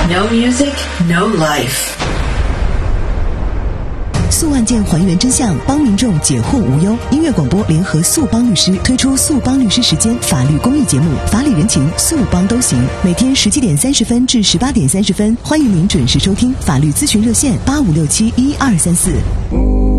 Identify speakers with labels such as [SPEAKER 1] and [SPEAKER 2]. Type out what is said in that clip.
[SPEAKER 1] No music, no life.
[SPEAKER 2] 诉案件还原真相，帮民众解惑无忧。音乐广播联合诉帮律师推出诉帮律师时间法律公益节目，法理人情，诉帮都行。每天17点30分至18点30分，欢迎您准时收听。法律咨询热线85671234。